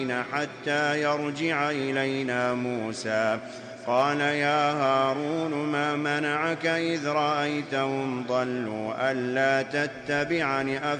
حتى يرجع إلينا موسى. قال يا هارون ما منعك إذ رأيتهم ضلوا ألا تتبعني